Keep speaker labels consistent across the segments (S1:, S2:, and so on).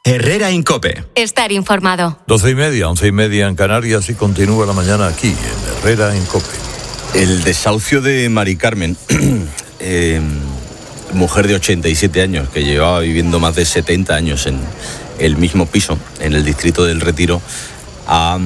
S1: Herrera en COPE.
S2: Estar informado.
S3: 12:30, 11:30 en Canarias y continúa la mañana aquí en Herrera en COPE.
S4: El desahucio de Mari Carmen, mujer de 87 años que llevaba viviendo más de 70 años en el mismo piso, en el distrito del Retiro, ha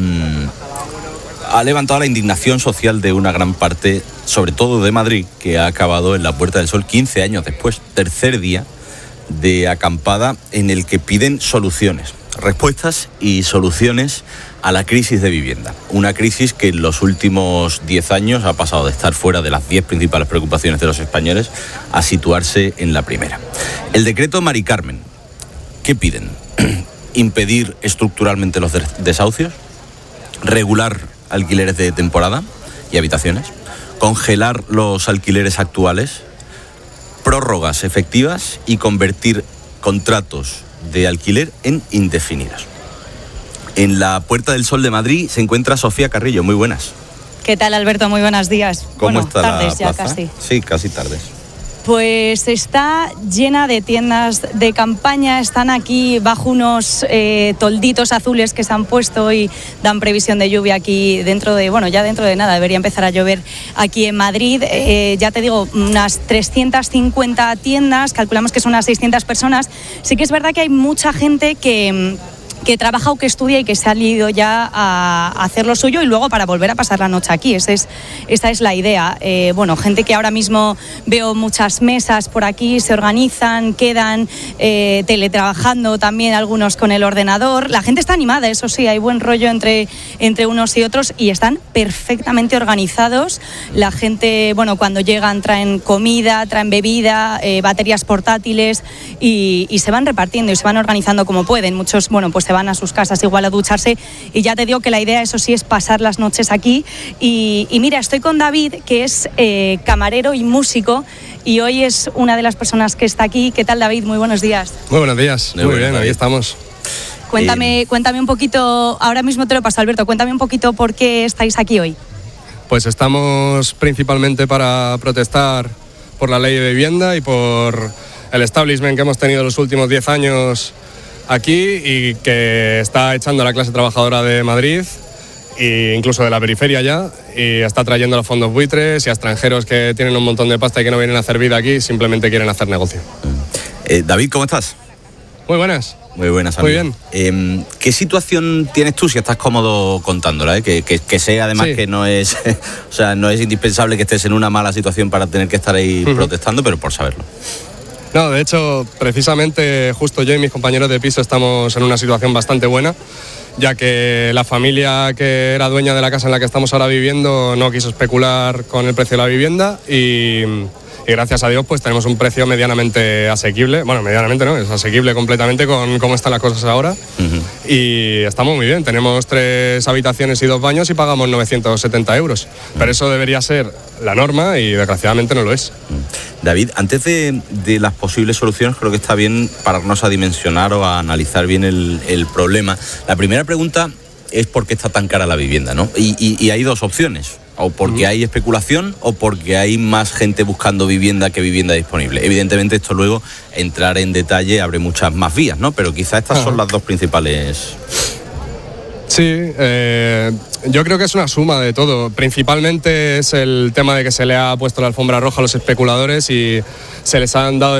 S4: levantado la indignación social de una gran parte, sobre todo de Madrid, que ha acabado en la Puerta del Sol 15 años después, tercer día de acampada en el que piden soluciones, respuestas y soluciones a la crisis de vivienda. Una crisis que en los últimos 10 años ha pasado de estar fuera de las 10 principales preocupaciones de los españoles a situarse en la primera. El decreto Mari Carmen, ¿qué piden? Impedir estructuralmente los desahucios, regular alquileres de temporada y habitaciones, congelar los alquileres actuales, prórrogas efectivas y convertir contratos de alquiler en indefinidos. En la Puerta del Sol de Madrid se encuentra Sofía Carrillo. Muy buenas.
S5: ¿Qué tal, Alberto? Muy buenos días.
S4: ¿Cómo está
S5: tardes
S4: la
S5: ya
S4: plaza?
S5: casi.
S4: Sí, casi tardes.
S5: Pues está llena de tiendas de campaña, están aquí bajo unos tolditos azules que se han puesto y dan previsión de lluvia aquí dentro de nada, debería empezar a llover aquí en Madrid. Ya te digo, unas 350 tiendas, calculamos que son unas 600 personas. Sí que es verdad que hay mucha gente que trabaja o que estudia y que se ha ido ya a hacer lo suyo y luego para volver a pasar la noche aquí. Esta es la idea. Gente que ahora mismo veo muchas mesas por aquí, se organizan, quedan teletrabajando también, algunos con el ordenador. La gente está animada, eso sí, hay buen rollo entre unos y otros y están perfectamente organizados. La gente, cuando llegan traen comida, traen bebida, baterías portátiles y se van repartiendo y se van organizando como pueden. Muchos, pues se van a sus casas igual a ducharse y ya te digo que la idea, eso sí, es pasar las noches aquí y mira, estoy con David, que es camarero y músico y hoy es una de las personas que está aquí. ¿Qué tal, David? Muy buenos días.
S6: Muy buenos días. Muy bien, aquí estamos.
S5: Cuéntame un poquito, ahora mismo te lo paso, Alberto, cuéntame un poquito por qué estáis aquí hoy. Pues
S6: estamos principalmente para protestar por la ley de vivienda y por el establishment que hemos tenido los últimos 10 años aquí y que está echando a la clase trabajadora de Madrid e incluso de la periferia ya, y está trayendo a los fondos buitres y a extranjeros que tienen un montón de pasta y que no vienen a hacer vida aquí, simplemente quieren hacer negocio.
S4: David, ¿cómo estás?
S6: Muy buenas.
S4: Muy buenas, amigo.
S6: Muy bien.
S4: ¿Qué situación tienes tú, si estás cómodo contándola? Que sea además sí, que no es, no es indispensable que estés en una mala situación para tener que estar ahí protestando, pero por saberlo.
S6: No, de hecho, precisamente justo yo y mis compañeros de piso estamos en una situación bastante buena, ya que la familia que era dueña de la casa en la que estamos ahora viviendo no quiso especular con el precio de la vivienda y gracias a Dios pues tenemos un precio medianamente asequible. Bueno, medianamente no, es asequible completamente con cómo están las cosas ahora. Y estamos muy bien, tenemos 3 habitaciones y 2 baños y pagamos 970 euros. Pero eso debería ser la norma y desgraciadamente no lo es.
S4: David, antes de las posibles soluciones, creo que está bien pararnos a dimensionar o a analizar bien el problema. La primera pregunta es por qué está tan cara la vivienda, ¿no? Y hay 2 opciones. O porque hay especulación o porque hay más gente buscando vivienda que vivienda disponible. Evidentemente esto luego, entrar en detalle, abre muchas más vías, ¿no? Pero quizás estas son las 2 principales.
S6: Sí, yo creo que es una suma de todo. Principalmente es el tema de que se le ha puesto la alfombra roja a los especuladores y se les han dado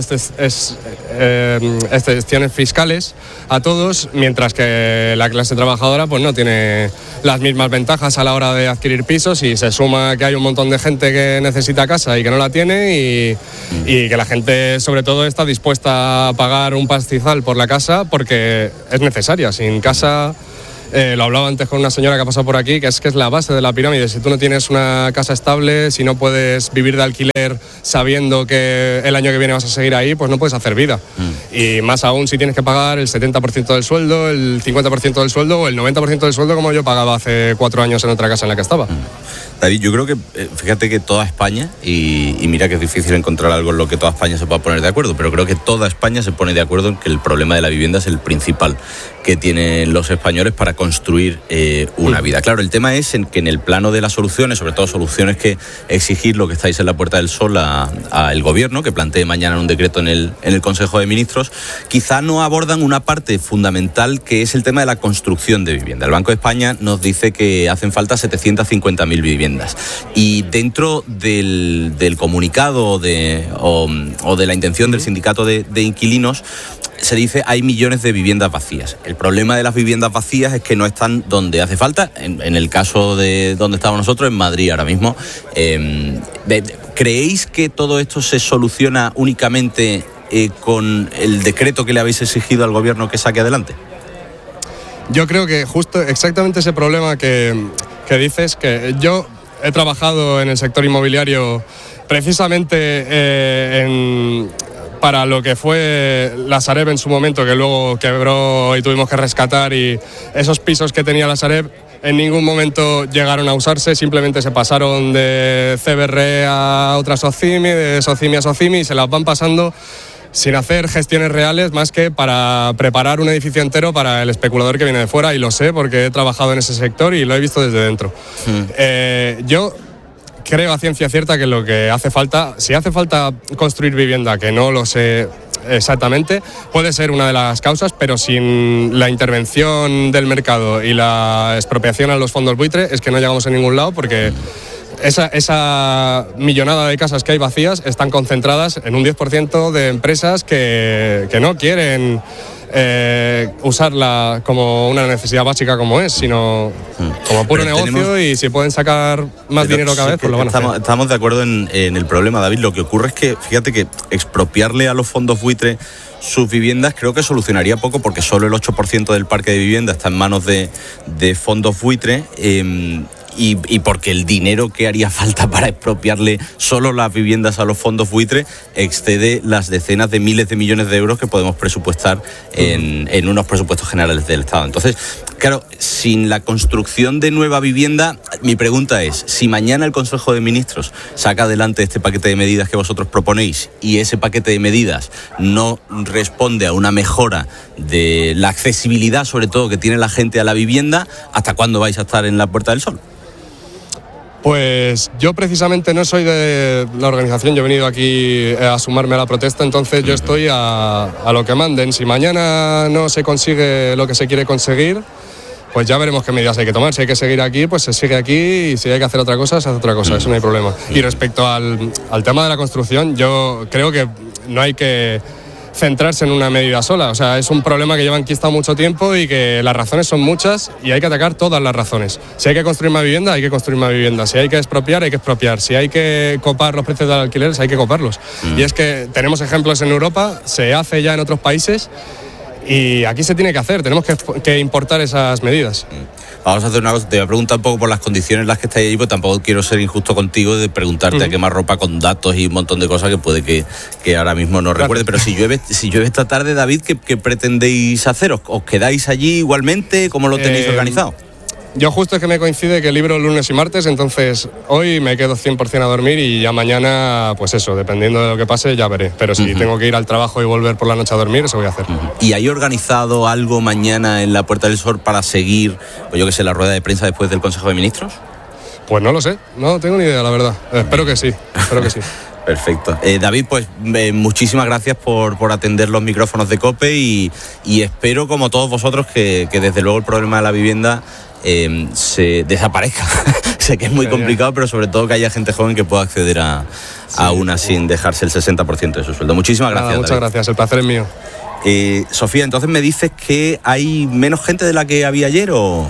S6: excepciones fiscales a todos, mientras que la clase trabajadora pues no tiene las mismas ventajas a la hora de adquirir pisos, y se suma que hay un montón de gente que necesita casa y que no la tiene y que la gente sobre todo está dispuesta a pagar un pastizal por la casa porque es necesaria. Sin casa... lo hablaba antes con una señora que ha pasado por aquí, que es la base de la pirámide. Si tú no tienes una casa estable, si no puedes vivir de alquiler sabiendo que el año que viene vas a seguir ahí, pues no puedes hacer vida. Y más aún si tienes que pagar el 70% del sueldo, el 50% del sueldo o el 90% del sueldo, como yo pagaba hace 4 años en otra casa en la que estaba.
S4: David, yo creo que, fíjate que toda España, y mira que es difícil encontrar algo en lo que toda España se pueda poner de acuerdo, pero creo que toda España se pone de acuerdo en que el problema de la vivienda es el principal que tienen los españoles para construir una vida. Claro, el tema es que en el plano de las soluciones, sobre todo soluciones que exigir lo que estáis en la Puerta del Sol al gobierno, que plantee mañana un decreto en el Consejo de Ministros, quizá no abordan una parte fundamental que es el tema de la construcción de vivienda. El Banco de España nos dice que hacen falta 750.000 viviendas y dentro del comunicado o de la intención del sindicato de inquilinos se dice hay millones de viviendas vacías. El problema de las viviendas vacías es que no están donde hace falta. En el caso de donde estamos nosotros, en Madrid ahora mismo, ¿creéis que todo esto se soluciona únicamente con el decreto que le habéis exigido al gobierno que saque adelante?
S6: Yo creo que justo exactamente ese problema que dices, que yo he trabajado en el sector inmobiliario precisamente para lo que fue la Sareb en su momento, que luego quebró y tuvimos que rescatar, y esos pisos que tenía la Sareb en ningún momento llegaron a usarse, simplemente se pasaron de CBR a otra SOCIMI, de SOCIMI a SOCIMI, y se las van pasando sin hacer gestiones reales más que para preparar un edificio entero para el especulador que viene de fuera, y lo sé porque he trabajado en ese sector y lo he visto desde dentro. Yo creo a ciencia cierta que lo que hace falta, si hace falta construir vivienda, que no lo sé exactamente, puede ser una de las causas, pero sin la intervención del mercado y la expropiación a los fondos buitre es que no llegamos a ningún lado, porque esa millonada de casas que hay vacías están concentradas en un 10% de empresas que no quieren usarla como una necesidad básica como es, sino como puro negocio, y si pueden sacar más dinero cada vez, pues lo van a hacer.
S4: Estamos de acuerdo en el problema, David. Lo que ocurre es que, fíjate que expropiarle a los fondos buitre sus viviendas creo que solucionaría poco, porque solo el 8% del parque de vivienda está en manos de fondos buitre. Y porque el dinero que haría falta para expropiarle solo las viviendas a los fondos buitre excede las decenas de miles de millones de euros que podemos presupuestar en unos presupuestos generales del Estado. Entonces, claro, sin la construcción de nueva vivienda, mi pregunta es, si mañana el Consejo de Ministros saca adelante este paquete de medidas que vosotros proponéis y ese paquete de medidas no responde a una mejora de la accesibilidad, sobre todo, que tiene la gente a la vivienda, ¿hasta cuándo vais a estar en la Puerta del Sol?
S6: Pues yo precisamente no soy de la organización, yo he venido aquí a sumarme a la protesta, entonces yo estoy a lo que manden. Si mañana no se consigue lo que se quiere conseguir, pues ya veremos qué medidas hay que tomar. Si hay que seguir aquí, pues se sigue aquí, y si hay que hacer otra cosa, se hace otra cosa, eso no hay problema. Y respecto al tema de la construcción, yo creo que no hay que centrarse en una medida sola. O sea, es un problema que lleva enquistado mucho tiempo y que las razones son muchas y hay que atacar todas las razones. Si hay que construir más vivienda, hay que construir más vivienda. Si hay que expropiar, hay que expropiar. Si hay que copar los precios de los alquileres, hay que coparlos. Y es que tenemos ejemplos en Europa, se hace ya en otros países, y aquí se tiene que hacer, tenemos que importar esas medidas.
S4: Vamos a hacer una cosa, te voy a preguntar un poco por las condiciones en las que estáis allí, pues tampoco quiero ser injusto contigo de preguntarte a quemar ropa con datos y un montón de cosas que puede que ahora mismo no recuerde. Pero si llueve esta tarde, David, ¿qué pretendéis hacer? ¿Os quedáis allí igualmente? ¿Cómo lo tenéis organizado?
S6: Yo justo es que me coincide que libro lunes y martes, entonces hoy me quedo 100% a dormir y ya mañana, pues eso, dependiendo de lo que pase, ya veré. Pero si tengo que ir al trabajo y volver por la noche a dormir, eso voy a hacer.
S4: ¿Y hay organizado algo mañana en la Puerta del Sol para seguir, pues yo qué sé, la rueda de prensa después del Consejo de Ministros?
S6: Pues no lo sé, no tengo ni idea, la verdad. Espero que sí.
S4: Perfecto. David, pues muchísimas gracias por atender los micrófonos de COPE y espero, como todos vosotros, que desde luego el problema de la vivienda se desaparezca. Sé que es muy complicado, pero sobre todo que haya gente joven que pueda acceder a una sin dejarse el 60% de su sueldo. Muchísimas gracias.
S6: Muchas gracias, el placer es mío.
S4: Sofía, entonces me dices que hay menos gente de la que había ayer, ¿o...?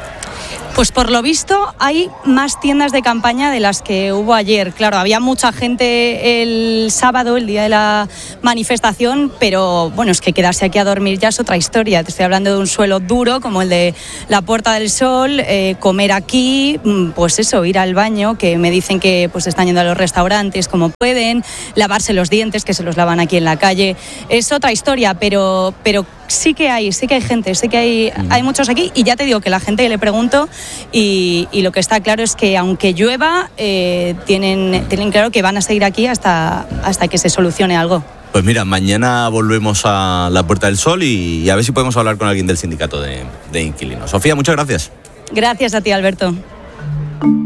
S5: Pues por lo visto hay más tiendas de campaña de las que hubo ayer. Claro, había mucha gente el sábado, el día de la manifestación, pero bueno, es que quedarse aquí a dormir ya es otra historia. Te estoy hablando de un suelo duro como el de la Puerta del Sol, comer aquí, pues eso, ir al baño, que me dicen que pues están yendo a los restaurantes como pueden, lavarse los dientes, que se los lavan aquí en la calle. Es otra historia, pero sí que hay gente, sí que hay muchos aquí, y ya te digo que la gente que le pregunto y lo que está claro es que aunque llueva tienen claro que van a seguir aquí hasta que se solucione algo.
S4: Pues mira, mañana volvemos a la Puerta del Sol y a ver si podemos hablar con alguien del sindicato de inquilinos. Sofía, muchas gracias.
S5: Gracias a ti, Alberto.